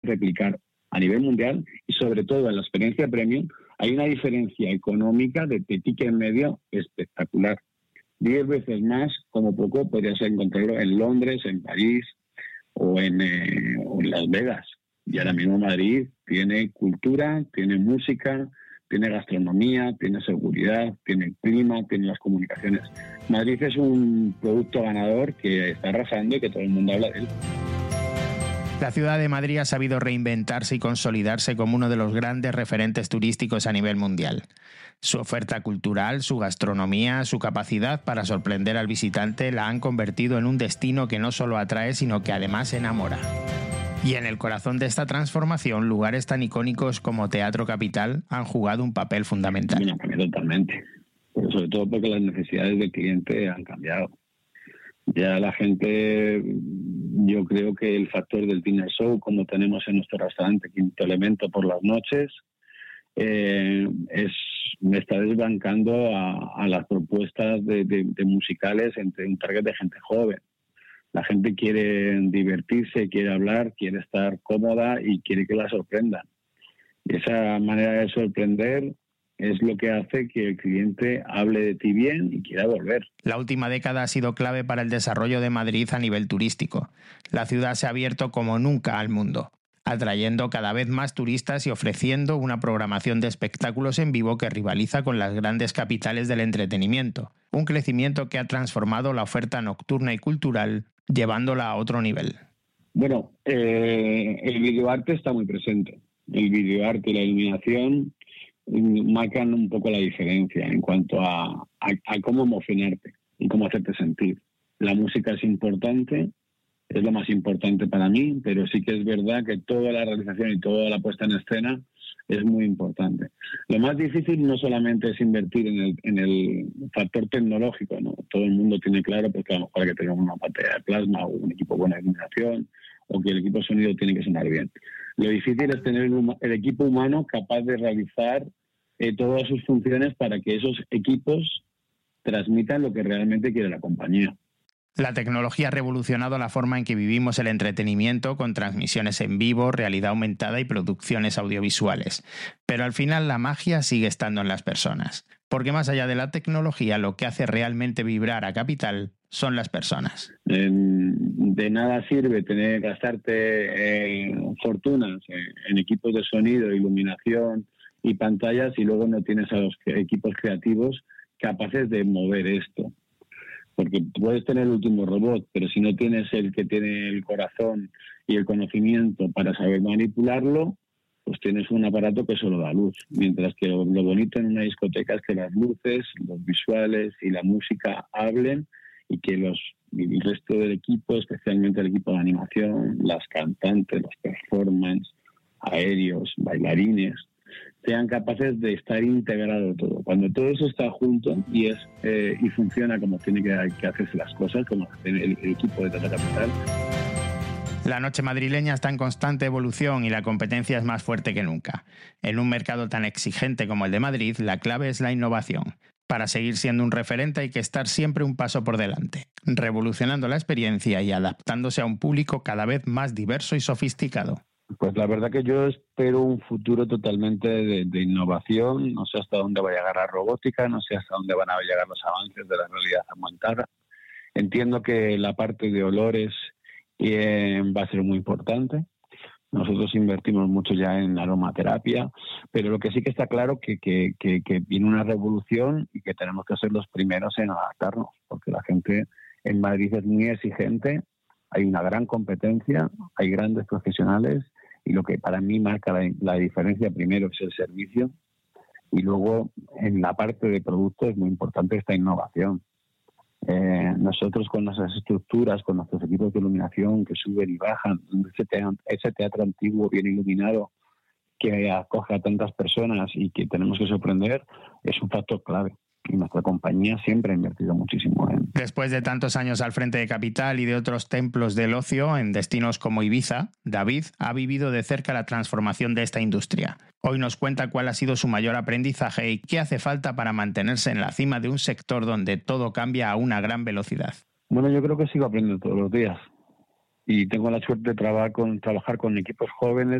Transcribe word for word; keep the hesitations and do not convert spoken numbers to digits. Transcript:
replicar a nivel mundial y sobre todo en la experiencia premium hay una diferencia económica de, de ticket medio espectacular. Diez veces más, como poco, podrías encontrarlo en Londres, en París o en, eh, o en Las Vegas. Y ahora mismo Madrid tiene cultura, tiene música, tiene gastronomía, tiene seguridad, tiene clima, tiene las comunicaciones. Madrid es un producto ganador que está arrasando y que todo el mundo habla de él. La ciudad de Madrid ha sabido reinventarse y consolidarse como uno de los grandes referentes turísticos a nivel mundial. Su oferta cultural, su gastronomía, su capacidad para sorprender al visitante la han convertido en un destino que no solo atrae, sino que además enamora. Y en el corazón de esta transformación, lugares tan icónicos como Teatro Capital han jugado un papel fundamental. Bueno, cambiado totalmente, pero sobre todo porque las necesidades del cliente han cambiado. Ya la gente, yo creo que el factor del dinner show, como tenemos en nuestro restaurante Quinto Elemento por las noches, eh, es me está desbancando a, a las propuestas de, de, de musicales entre un target de gente joven. La gente quiere divertirse, quiere hablar, quiere estar cómoda y quiere que la sorprendan. Y esa manera de sorprender es lo que hace que el cliente hable de ti bien y quiera volver. La última década ha sido clave para el desarrollo de Madrid a nivel turístico. La ciudad se ha abierto como nunca al mundo, atrayendo cada vez más turistas y ofreciendo una programación de espectáculos en vivo que rivaliza con las grandes capitales del entretenimiento. Un crecimiento que ha transformado la oferta nocturna y cultural, llevándola a otro nivel. Bueno, eh, el videoarte está muy presente. El videoarte y la iluminación marcan un poco la diferencia en cuanto a, a, a cómo emocionarte y cómo hacerte sentir. La música es importante, es lo más importante para mí, pero sí que es verdad que toda la realización y toda la puesta en escena es muy importante. Lo más difícil no solamente es invertir en el, en el factor tecnológico, ¿no? Todo el mundo tiene claro pues, que a lo mejor hay que tener una pantalla de plasma o un equipo de buena iluminación o que el equipo de sonido tiene que sonar bien. Lo difícil es tener el, el equipo humano capaz de realizar eh, todas sus funciones para que esos equipos transmitan lo que realmente quiere la compañía. La tecnología ha revolucionado la forma en que vivimos el entretenimiento con transmisiones en vivo, realidad aumentada y producciones audiovisuales. Pero al final la magia sigue estando en las personas. Porque más allá de la tecnología, lo que hace realmente vibrar a Capital son las personas. Eh, de nada sirve tener gastarte eh, fortunas en, en equipos de sonido, iluminación y pantallas y luego no tienes a los equipos creativos capaces de mover esto. Porque puedes tener el último robot, pero si no tienes el que tiene el corazón y el conocimiento para saber manipularlo, pues tienes un aparato que solo da luz. Mientras que lo, lo bonito en una discoteca es que las luces, los visuales y la música hablen y que los el resto del equipo, especialmente el equipo de animación, las cantantes, los performance, aéreos, bailarines, sean capaces de estar integrado todo. Cuando todo eso está junto y es eh, y funciona como tiene que, que hacerse las cosas, como el, el equipo de Teatro Capital. La noche madrileña está en constante evolución y la competencia es más fuerte que nunca. En un mercado tan exigente como el de Madrid, la clave es la innovación. Para seguir siendo un referente hay que estar siempre un paso por delante, revolucionando la experiencia y adaptándose a un público cada vez más diverso y sofisticado. Pues la verdad que yo espero un futuro totalmente de, de innovación. No sé hasta dónde va a llegar la robótica, no sé hasta dónde van a llegar los avances de la realidad aumentada. Entiendo que la parte de olores eh, va a ser muy importante. Nosotros invertimos mucho ya en aromaterapia, pero lo que sí que está claro que, que, que, que viene una revolución y que tenemos que ser los primeros en adaptarnos, porque la gente en Madrid es muy exigente, hay una gran competencia, hay grandes profesionales y lo que para mí marca la, la diferencia primero es el servicio y luego en la parte de producto es muy importante esta innovación. Eh, nosotros con nuestras estructuras, con nuestros equipos de iluminación que suben y bajan, ese teatro, ese teatro antiguo bien iluminado que acoge a tantas personas y que tenemos que sorprender, es un factor clave. Y nuestra compañía siempre ha invertido muchísimo en... Después de tantos años al frente de Capital y de otros templos del ocio en destinos como Ibiza, David ha vivido de cerca la transformación de esta industria. Hoy nos cuenta cuál ha sido su mayor aprendizaje y qué hace falta para mantenerse en la cima de un sector donde todo cambia a una gran velocidad. Bueno, yo creo que sigo aprendiendo todos los días y tengo la suerte de trabajar con, trabajar con equipos jóvenes